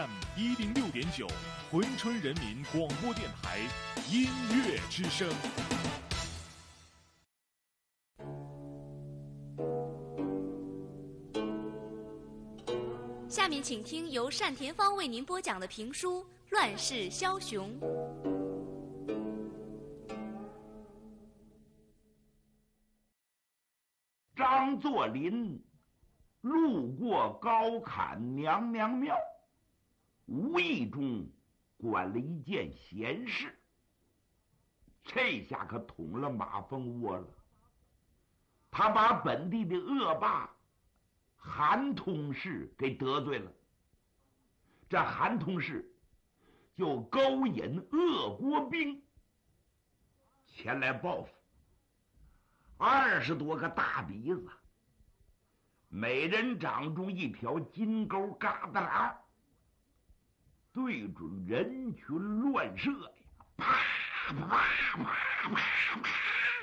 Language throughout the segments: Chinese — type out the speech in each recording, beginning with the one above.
FM 106.9，珲春人民广播电台音乐之声。 下面请听由单田芳为您播讲的评书《乱世枭雄》。 张作霖路过高坎娘娘庙，无意中管了一件闲事，这下可捅了马蜂窝了。他把本地的恶霸韩通事给得罪了，这韩通事就勾引恶国兵前来报复，20多个大鼻子，每人掌中一条金钩疙瘩栏，对准人群乱射呀，啪啪啪啪啪！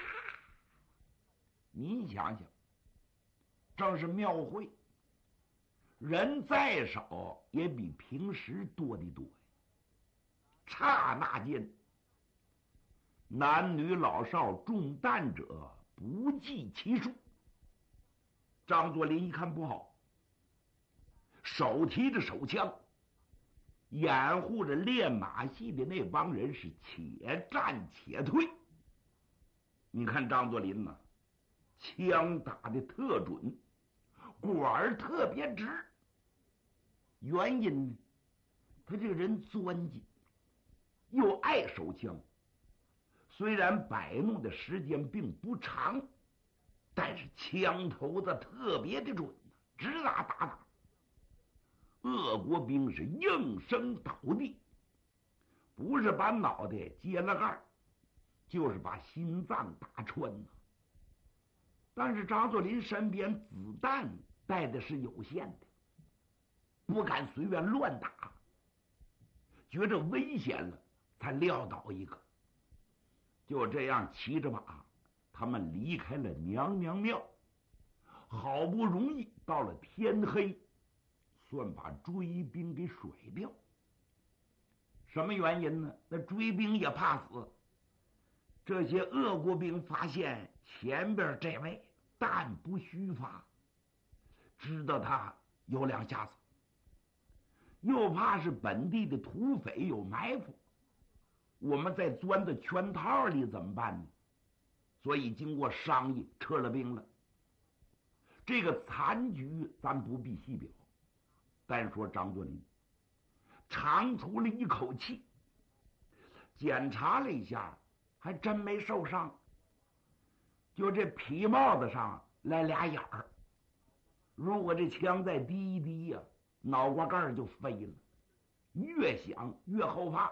您想想，正是庙会，人再少也比平时多得多呀。刹那间，男女老少中弹者不计其数。张作霖一看不好，手提着手枪，掩护着练马戏的那帮人是且战且退。你看张作霖呢，枪打的特准，管儿特别直。原因呢，他这个人钻进，又爱手枪，虽然摆弄的时间并不长，但是枪头子特别的准，直打打打。恶国兵是应声倒地，不是把脑袋揭了盖，就是把心脏打穿呢。但是张作霖身边子弹带的是有限的，不敢随便乱打，觉着危险了才撂倒一个。就这样骑着马，他们离开了娘娘庙，好不容易到了天黑，算把追兵给甩掉。什么原因呢？那追兵也怕死，这些恶国兵发现前边这位弹不虚发，知道他有两下子，又怕是本地的土匪有埋伏，我们再钻到圈套里怎么办呢？所以经过商议，撤了兵了。这个残局咱不必细表，单说张作霖长出了一口气，检查了一下，还真没受伤，就这皮帽子上来俩眼儿，如果这枪再低一低呀，脑瓜盖就飞了，越想越后怕。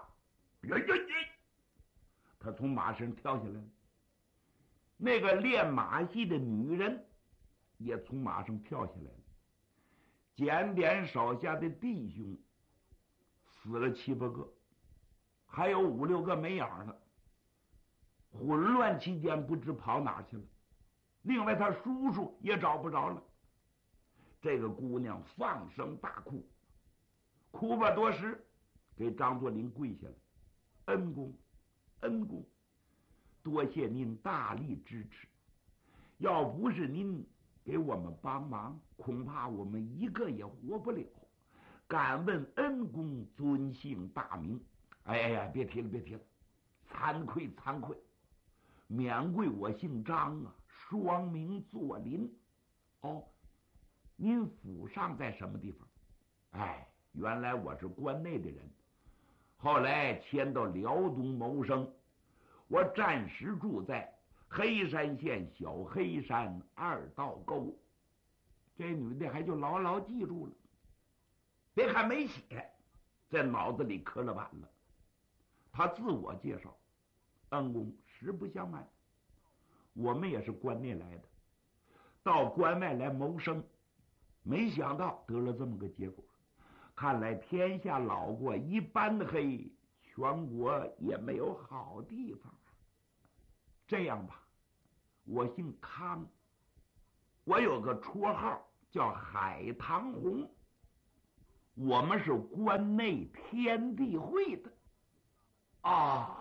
他从马身跳下来了。那个练马戏的女人也从马上跳下来了，检点手下的弟兄死了7、8个，还有5、6个没影了，混乱期间不知跑哪去了。另外他叔叔也找不着了。这个姑娘放声大哭，哭吧多时，给张作霖跪下了，恩公，恩公，多谢您大力支持，要不是您给我们帮忙，恐怕我们一个也活不了。敢问恩公尊姓大名？哎呀，别提了，别提了，惭愧惭愧，免贵我姓张啊，双名作霖。哦，您府上在什么地方？哎，原来我是关内的人，后来迁到辽东谋生，我暂时住在黑山县小黑山2道沟。这女的还就牢牢记住了，别看没写，在脑子里刻了板了。她自我介绍，恩公实不相瞒，我们也是关内来的，到关外来谋生，没想到得了这么个结果。看来天下老过一般黑，全国也没有好地方。这样吧，我姓康，我有个绰号叫海棠红， 我们是关内天地会的。啊！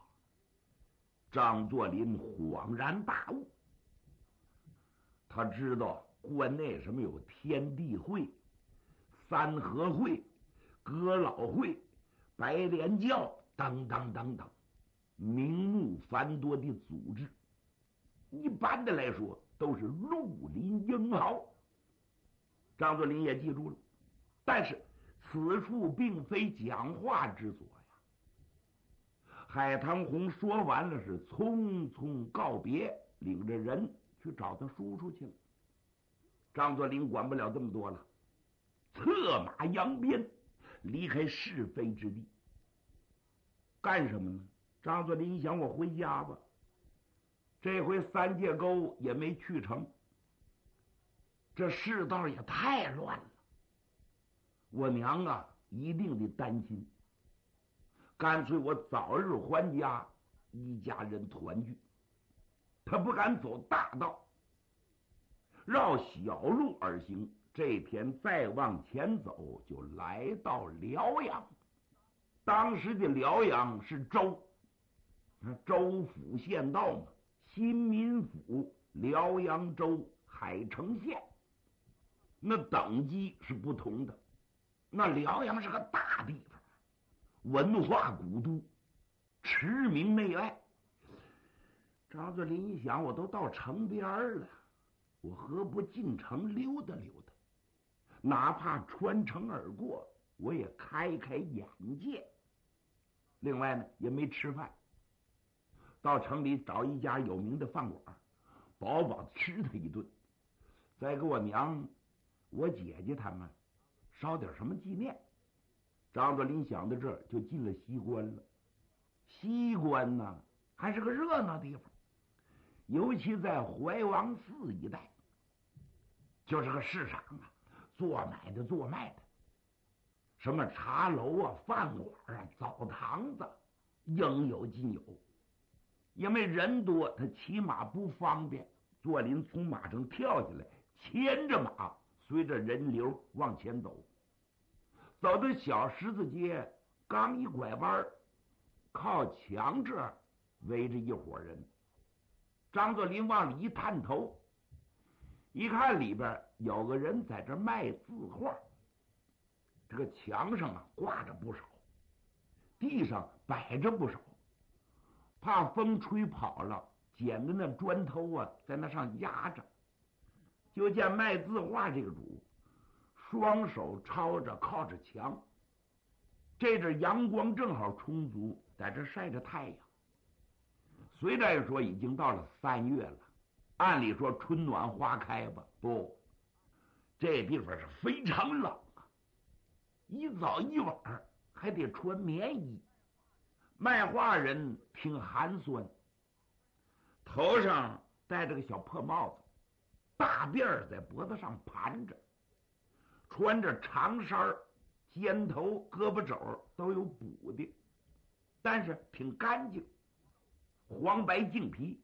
张作霖恍然大悟，他知道关内什么有天地会、三合会、哥老会、白莲教等等等等，名目繁多的组织。一般的来说都是绿林英豪。张作霖也记住了，但是此处并非讲话之所呀。海棠红说完了，是匆匆告别，领着人去找他叔叔去了。张作霖管不了这么多了，策马扬鞭，离开是非之地。干什么呢？张作霖想，我回家吧。这回三界沟也没去成，这世道也太乱了，我娘啊一定得担心。干脆我早日还家，一家人团聚。他不敢走大道，绕小路而行。这天再往前走，就来到辽阳。当时的辽阳是州，州府县道嘛，新民府、辽阳州、海城县，那等级是不同的。那辽阳是个大地方，文化古都，驰名内外。张作霖一想，我都到城边了，我何不进城溜达溜达？哪怕穿城而过，我也开开眼界。另外呢，也没吃饭，到城里找一家有名的饭馆，饱饱吃他一顿，再给我娘、我姐姐他们烧点什么纪念。张作霖想到这儿，就进了西关了。西关呢，还是个热闹地方，尤其在怀王寺一带，就是个市场啊，做买的做卖的，什么茶楼啊、饭馆啊、澡堂子，应有尽有。因为人多，他骑马不方便，作霖从马上跳下来，牵着马，随着人流往前走。走到小十字街，刚一拐弯，靠墙这儿围着一伙人。张作霖往里一探头，一看里边有个人在这卖字画，这个墙上啊挂着不少，地上摆着不少，怕风吹跑了，捡的那砖头啊在那上压着。就见卖字画这个主双手抄着靠着墙，这阵阳光正好充足，在这晒着太阳。虽然说已经到了3月了，按理说春暖花开吧，不，这地方是非常冷啊，一早一晚还得穿棉衣。卖画人挺寒酸，头上戴着个小破帽子，大辫儿在脖子上盘着，穿着长衫，肩头胳膊肘都有补的，但是挺干净，黄白净皮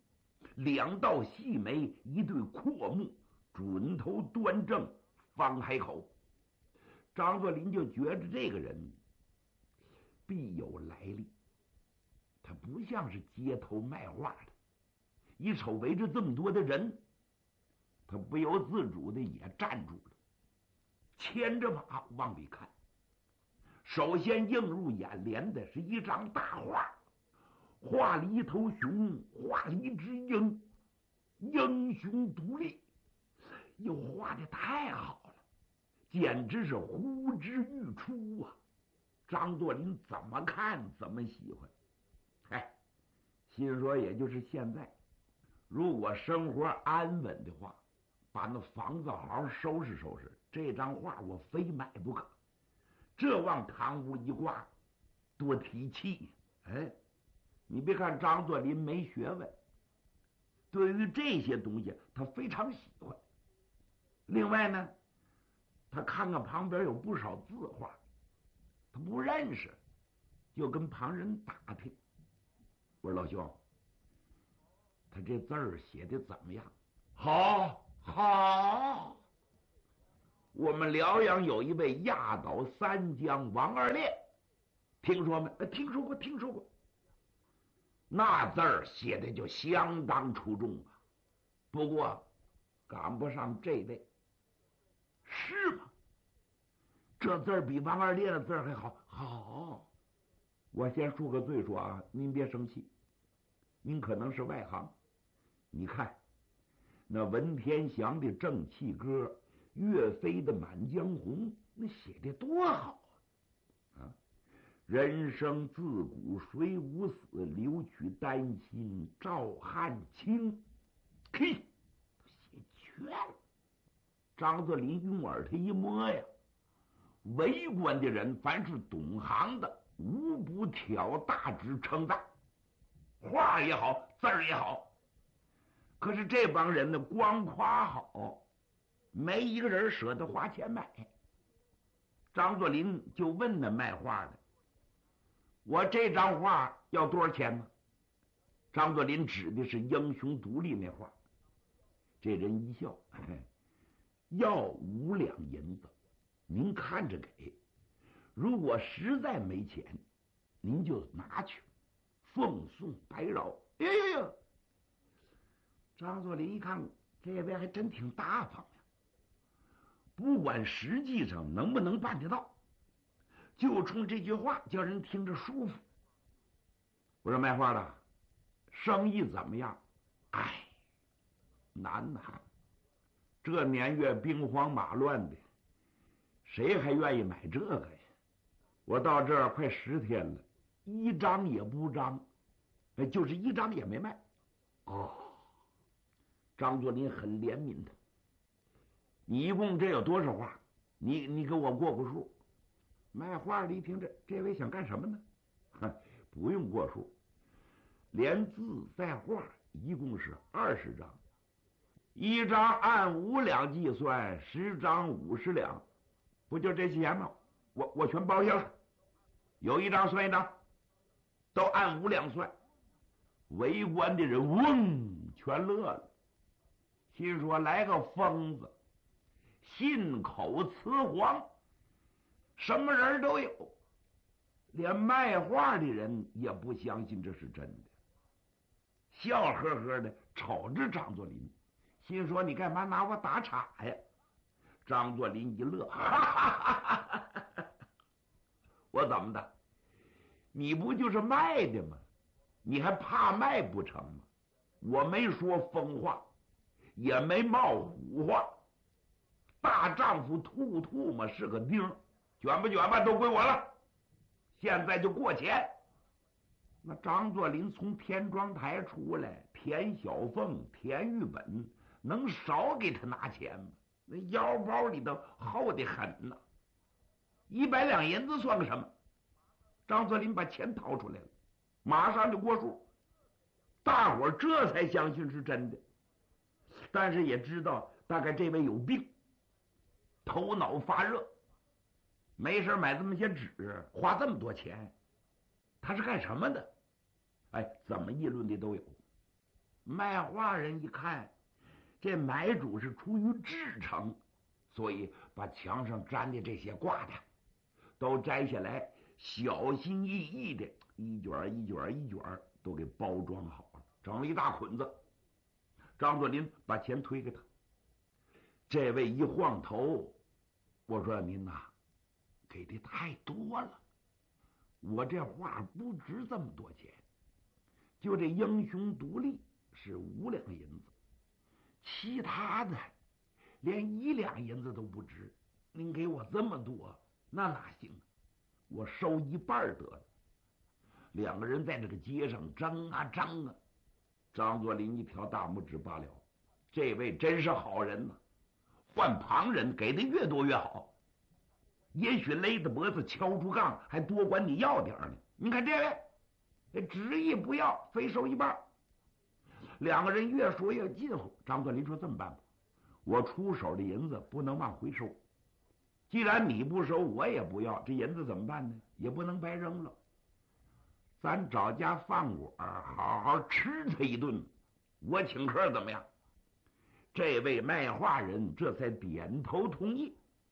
，2道细眉，一对阔目，准头端正，方海口。张作霖就觉着这个人必有来历，他不像是街头卖画的。一瞅围着这么多的人，他不由自主的也站住了，牵着马往里看。首先映入眼帘的是一张大画，画了一头熊，画了一只鹰，英雄独立，又画的太好了，简直是呼之欲出啊！张作霖怎么看怎么喜欢。心说也就是现在，如果生活安稳的话，把那房子好好收拾收拾，这张画我非买不可。这往堂屋一挂，多提气。你别看张作霖没学问，对于这些东西他非常喜欢。另外呢，他看看旁边有不少字画，他不认识，就跟旁人打听。我说老兄，他这字儿写的怎么样？好，好。 我们辽阳有一位压倒三江王二炼，听说没？听说过，听说过。那字儿写的就相当出众啊，不过赶不上这位。是吗？这字儿比王二炼的字儿还好。好，我先恕个罪说啊，您别生气，您可能是外行。你看那文天祥的正气歌，岳飞的满江红，那写的多好啊！人生自古谁无死，留取丹心照汗青。嘿，写全了。张作霖用耳他一摸呀，围观的人凡是懂行的，无不挑大指称赞，画也好，字儿也好。可是这帮人呢，光夸好，没一个人舍得花钱买。张作霖就问那卖画的：“我这张画要多少钱呢？”张作霖指的是英雄独立那画。这人一笑：“要5两银子，您看着给。如果实在没钱，您就拿去，奉送白饶。”哎呦！张作霖一看，这位还真挺大方呀，不管实际上能不能办得到，就冲这句话叫人听着舒服。我说卖画的，生意怎么样？哎，难呐，这年月兵荒马乱的，谁还愿意买这个呀？我到这儿快10天了，一张也不张，就是一张也没卖。哦，张作霖很怜悯他。你一共这有多少画？你给我过数。卖画的一听这位想干什么呢？不用过数，连字带画一共是20张，一张按5两计算，10张50两，不就这些钱吗？我全包下了，有一张算一张，都按5两算。围观的人嗡全乐了，心说来个疯子，信口雌黄，什么人都有。连卖画的人也不相信这是真的，笑呵呵的瞅着张作霖，心说你干嘛拿我打岔呀？张作霖一乐，哈哈哈哈，我怎么的？你不就是卖的吗？你还怕卖不成吗？我没说疯话，也没冒虎话，大丈夫吐吐嘛是个钉，卷不卷吧都归我了。现在就过钱。那张作霖从田庄台出来，田小凤、田玉本能少给他拿钱吗？那腰包里头厚得很呐，100两银子算个什么？张作霖把钱掏出来了，马上就过数。大伙儿这才相信是真的，但是也知道大概这位有病，头脑发热，没事买这么些纸，花这么多钱，他是干什么的？哎，怎么议论的都有。卖画人一看，这买主是出于至诚，所以把墙上粘的这些挂的都摘下来，小心翼翼的一卷一卷一卷都给包装好了，整了一大捆子。张作霖把钱推给他，这位一晃头，我说您呐，给的太多了，我这画不值这么多钱，就这英雄独立是5两银子，其他的连1两银子都不值，您给我这么多，那哪行？我收一半得了。两个人在这个街上争啊争啊，张作霖一条大拇指罢了，这位真是好人呐，换旁人给的越多越好，也许勒着脖子敲出杠，还多管你要点呢。你看这位执意不要，非收一半。两个人越说越近乎。张作霖说这么办吧，我出手的银子不能往回收，既然你不收，我也不要，这银子怎么办呢？也不能白扔了，咱找家饭馆好好吃他一顿，我请客怎么样？这位卖画人这才点头同意。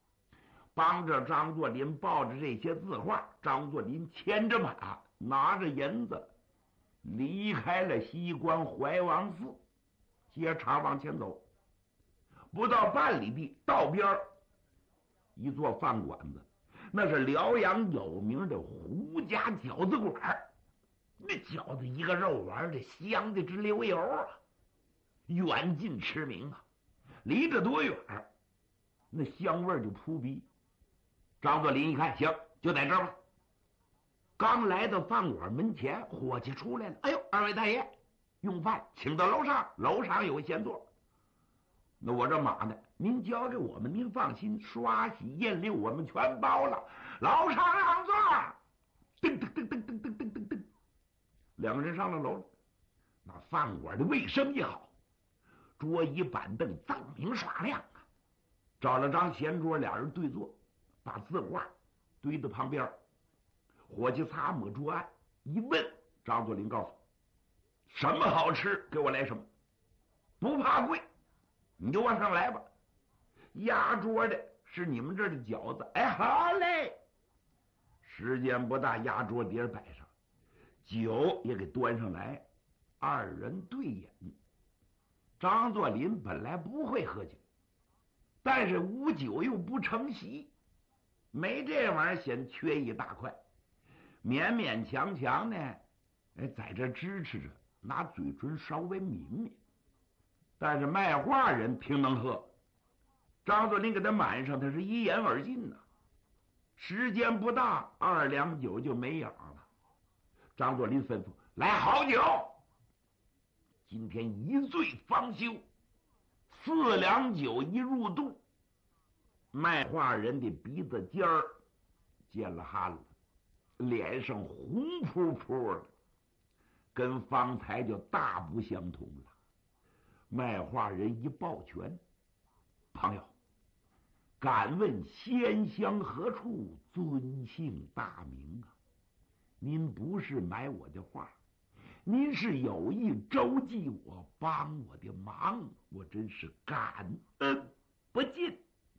帮着张作霖抱着这些字画，张作霖牵着马，拿着银子，离开了西关怀王寺，接茬往前走。不到半里地，道边一座饭馆子，那是辽阳有名的胡家饺子馆。那饺子一个肉丸的，香的直流油啊，远近驰名啊。离着多远，那香味就扑鼻。张作霖一看，行，就在这儿吧。刚来到饭馆门前，伙计出来了。哎呦，二位大爷，用饭请到楼上，楼上有个闲座。那我这马呢，您交给我们，您放心，刷洗验溜我们全包了。楼上让座。噔噔噔噔噔噔噔噔噔，两个人上了楼了。那饭馆的卫生也好，桌椅板凳锃明耍亮啊。找了张闲桌，俩人对坐，把字画堆到旁边。伙计擦抹桌案，一问，张作霖告诉什么好吃给我来什么，不怕贵，你就往上来吧。压桌的是你们这儿的饺子，哎，好嘞。时间不大，压桌碟摆上，酒也给端上来，二人对饮。张作霖本来不会喝酒，但是无酒又不成席，没这玩意儿显缺一大块，勉勉强强呢，在这支持着，拿嘴唇稍微抿抿。但是卖画人挺能喝，张作霖给他满上，他是一言而尽呐。时间不大，2两酒就没影了。张作霖吩咐来好酒，今天一醉方休，4两酒一入肚，卖画人的鼻子尖儿见了汗了，脸上红扑扑的，跟方才就大不相同了。卖画人一抱拳，朋友，敢问仙乡何处，尊姓大名啊？您不是买我的画，您是有意周济我，帮我的忙，我真是感恩不尽。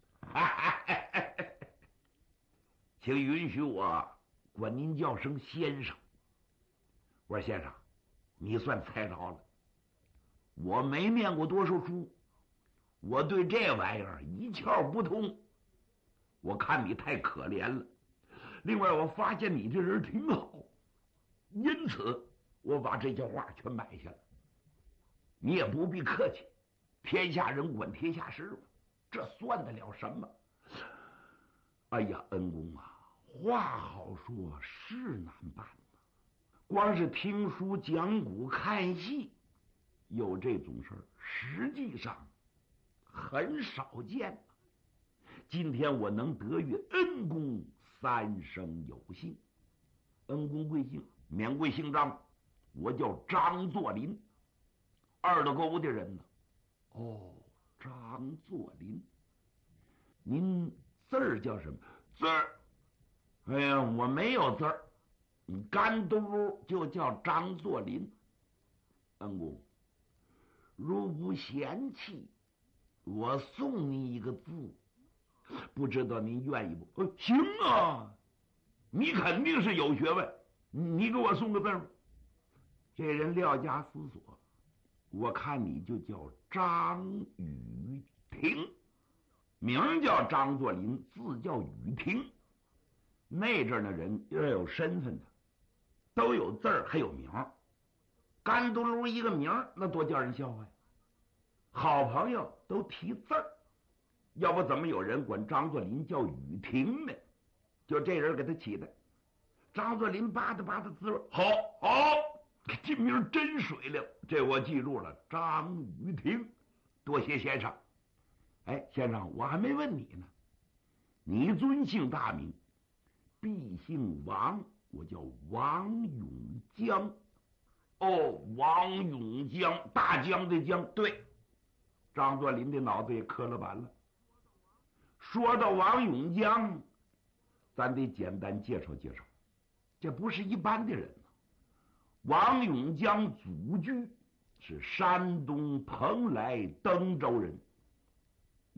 请允许我管您叫声先生。我说先生，你算猜着了，我没念过多少书，我对这玩意儿一窍不通。我看你太可怜了，另外我发现你这人挺好，因此我把这些画全买下了。你也不必客气，天下人管天下事嘛，这算得了什么？哎呀，恩公啊，话好说，事难办呐。光是听书讲古看戏有这种事儿，实际上很少见。今天我能得遇恩公，三生有幸。恩公贵姓？免贵姓张，我叫张作霖，二道沟的人呢。哦，张作霖，您字儿叫什么？字儿？哎呀，我没有字儿，你干嘟就叫张作霖。恩公，如不嫌弃，我送你一个字，不知道您愿意不？行啊，你肯定是有学问，你给我送个字吧。这人料加思索，我看你就叫张雨婷，名叫张作霖，字叫雨婷。那阵的人要有身份的，都有字儿还有名儿，干嘟噜一个名儿，那多叫人笑话呀。好朋友都提字儿，要不怎么有人管张作霖叫雨婷呢？就这人给他起的。张作霖吧嗒吧嗒滋味，好，这名真水灵，这我记住了，张雨婷，多谢先生。哎，先生，我还没问你呢，你尊姓大名？必姓王，我叫王永江。哦，王永江，大江的江，对。张作霖的脑子也磕了板了。说到王永江，咱得简单介绍介绍，这不是一般的人呢。王永江祖居是山东蓬莱登州人，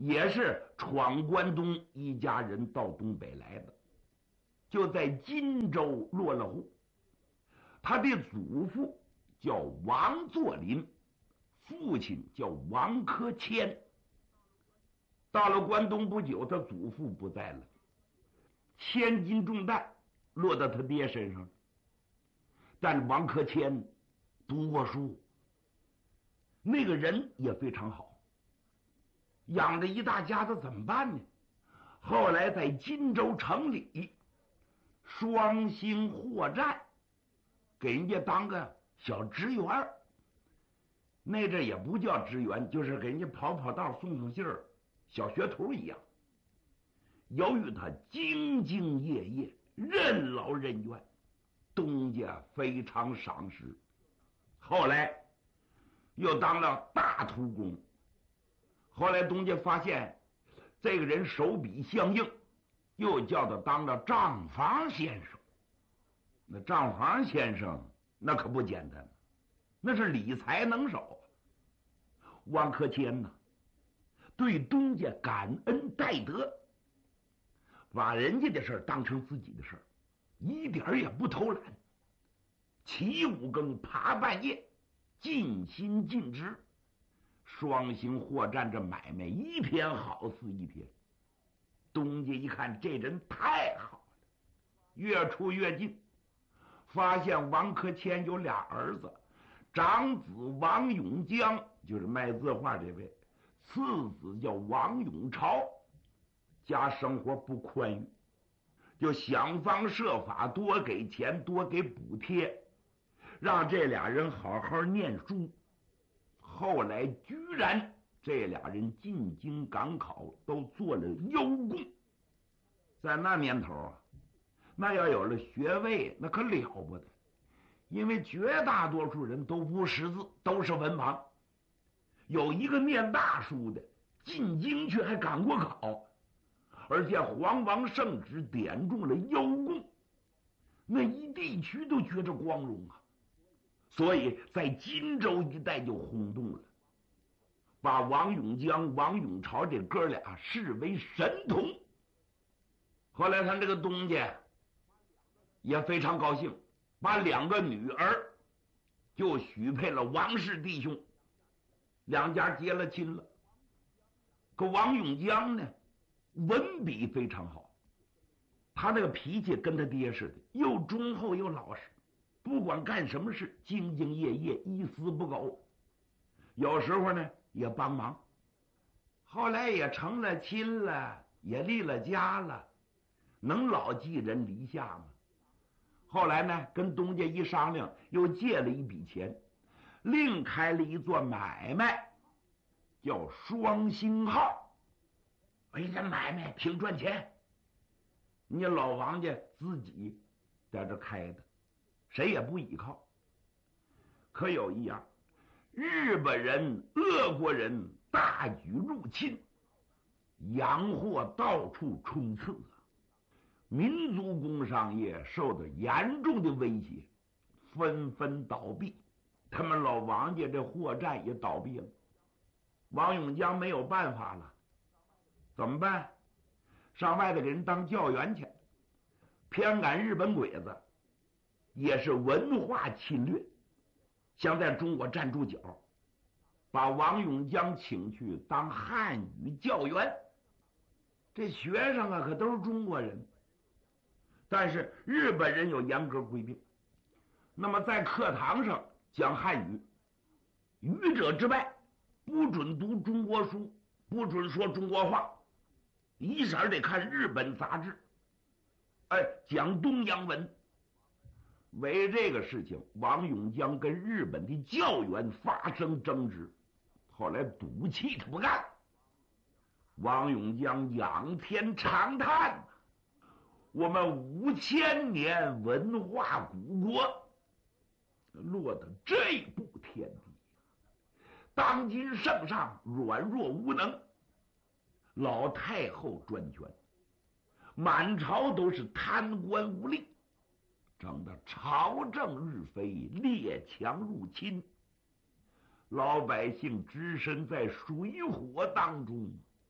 也是闯关东一家人到东北来的，就在荆州落了户。他的祖父叫王作霖，父亲叫王克谦。到了关东不久，他祖父不在了，千斤重担落到他爹身上。但王克谦读过书，那个人也非常好，养着一大家子怎么办呢？后来在荆州城里双星货站给人家当个小职员，那阵也不叫职员，就是给人家跑跑道送送信儿，小学徒一样。由于他兢兢业业，任劳任怨，东家非常赏识。后来又当了大图工。后来东家发现这个人手笔相应，又叫他当了账房先生。那账房先生那可不简单，那是理财能手。王克谦呢，对东家感恩戴德，把人家的事当成自己的事，一点也不偷懒，起五更爬半夜，尽心尽职。双星货站这买卖一天好似一天。东家一看这人太好了，越处越近。发现王克谦有俩儿子，长子王永江就是卖字画这位，次子叫王永朝，家生活不宽裕，就想方设法多给钱，多给补贴，让这俩人好好念书。后来居然这俩人进京赶考，都做了优贡。在那年头啊，那要有了学位，那可了不得，因为绝大多数人都不识字，都是文盲。有一个念大书的进京去还赶过考，而且皇王圣旨点中了优贡，那一地区都觉着光荣啊。所以在荆州一带就轰动了，把王永江、王永朝这哥俩视为神童。后来他这个东家也非常高兴，把两个女儿就许配了王氏弟兄，两家结了亲了。可王永江呢，文笔非常好，他那个脾气跟他爹似的，又忠厚又老实，不管干什么事兢兢业业，一丝不苟。有时候呢也帮忙，后来也成了亲了，也立了家了，能老寄人篱下吗？后来呢跟东家一商量，又借了一笔钱，另开了一座买卖，叫双星号。哎，这买卖挺赚钱，你老王家自己在这开的，谁也不依靠。可有一样，日本人、俄国人大举入侵，洋货到处充斥，民族工商业受到严重的威胁，纷纷倒闭。他们老王家这货站也倒闭了。王永江没有办法了，怎么办？上外头给人当教员去，偏赶日本鬼子，也是文化侵略，想在中国站住脚，把王永江请去当汉语教员。这学生啊可都是中国人，但是日本人有严格规定，那么在课堂上讲汉语，语者之外不准读中国书，不准说中国话，一色得看日本杂志，讲东洋文。为这个事情，王永江跟日本的教员发生争执，后来赌气他不干。王永江仰天长叹，我们5000年文化古国落得这步田地，当今圣上软弱无能，老太后专权，满朝都是贪官污吏，整得朝政日非，列强入侵，老百姓置身在水火当中，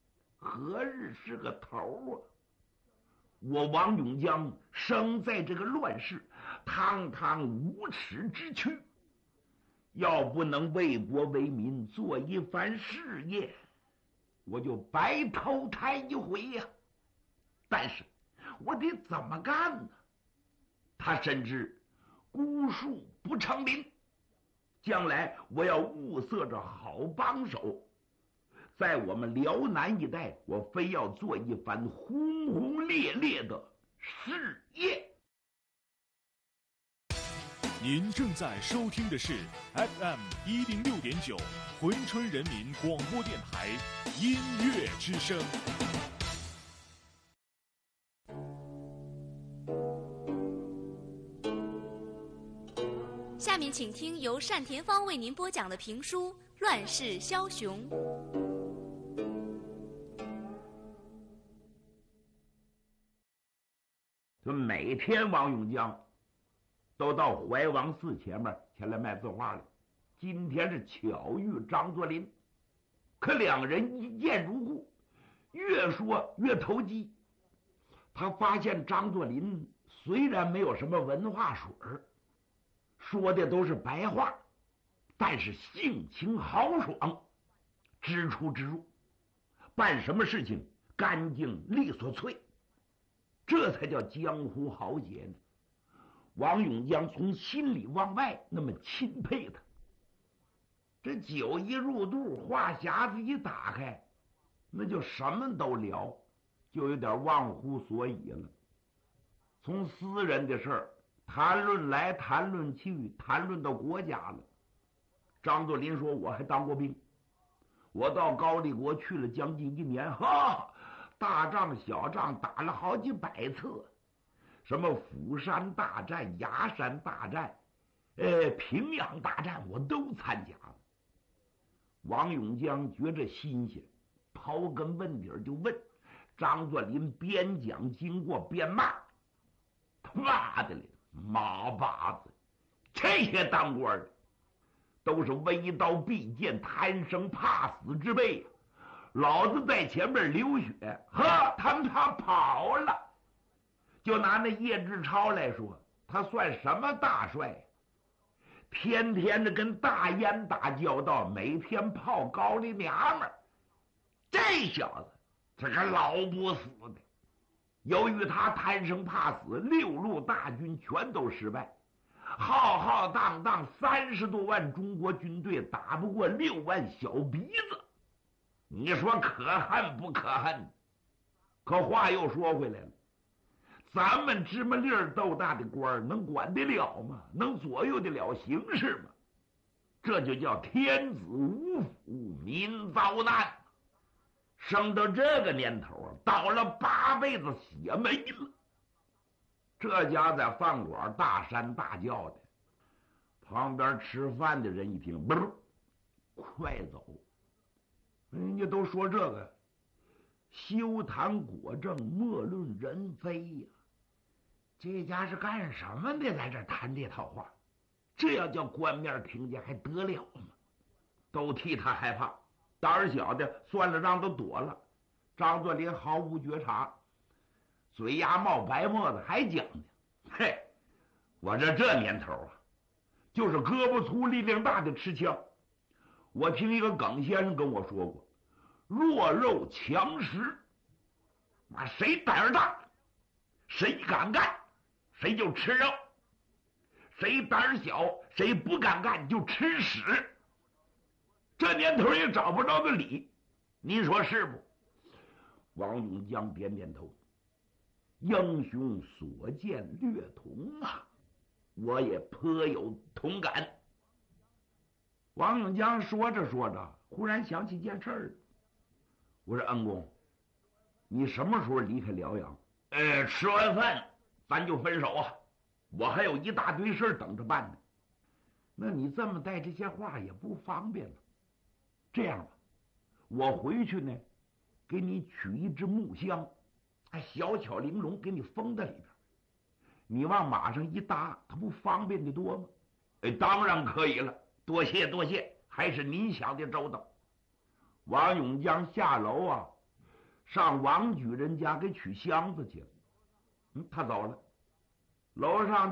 何日是个头啊？我王永江生在这个乱世，堂堂无耻之躯，要不能为国为民做一番事业，我就白投胎一回呀。但是我得怎么干呢？他深知孤树不成林，将来我要物色着好帮手，在我们辽南一带，我非要做一番轰轰烈烈的事业。 您正在收听的是 FM 106.9珲春人民广播电台音乐之声。 下面请听由单田芳为您播讲的评书《乱世枭雄》。 就每天王永江都到怀王寺前面前来卖字画来。今天是巧遇张作霖，可两人一见如故，越说越投机。他发现张作霖虽然没有什么文化水儿，说的都是白话，但是性情豪爽，知出知入，办什么事情干净利索脆，这才叫江湖豪杰呢。王永江从心里往外那么钦佩他。这酒一入肚，话匣子一打开，那就什么都聊，就有点忘乎所以了。从私人的事儿谈论来谈论去，谈论到国家了。张作霖说：“我还当过兵，我到高丽国去了将近1年，哈，大仗小仗打了好几百次，什么釜山大战、崖山大战、平阳大战，我都参加了。”王永江觉着新鲜，刨根问底就问张作霖，边讲经过边骂：“他妈的嘞，马把子！这些当官的都是微刀必剑、贪生怕死之辈呀！老子在前面流血，呵，他们跑了。就拿那叶志超来说，他算什么大帅？天天的跟大烟打交道，每天泡高丽娘们儿。这小子这个老不死的。由于他贪生怕死，6路大军全都失败，浩浩荡荡30多万中国军队打不过6万小鼻子，你说可恨不可恨？可话又说回来了，咱们芝麻粒儿豆大的官能管得了吗？能左右得了形势吗？这就叫天子无福，民遭难。生到这个年头，倒了8辈子血没了。这家在饭馆大山大叫的，旁边吃饭的人一听，不是，快走！人家都说这个休谈国政，莫论人非呀。这家是干什么的？在这谈这套话，这要叫官面听见还得了吗？都替他害怕。胆儿小的算了账都躲了。张作霖毫无觉察，嘴牙冒白沫子，还讲呢。嘿，我这年头啊，就是胳膊粗力量大的吃香。我听一个耿先生跟我说过，弱肉强食，谁胆儿大，谁敢干，谁就吃肉；谁胆儿小，谁不敢干就吃屎。这年头也找不着个理，您说是不？王永江点点头，英雄所见略同啊，我也颇有同感。王永江说着说着，忽然想起件事儿。我说：“恩公，你什么时候离开辽阳？”吃完饭咱就分手啊！我还有一大堆事等着办呢。那你这么带这些话也不方便了。这样吧，我回去呢，给你取一只木箱，小巧玲珑，给你封在里边。你往马上一搭，它不方便的多吗？当然可以了，多谢多谢，还是您想的周到。王永江下楼啊， 上王举人家给取箱子去了。他走了，楼上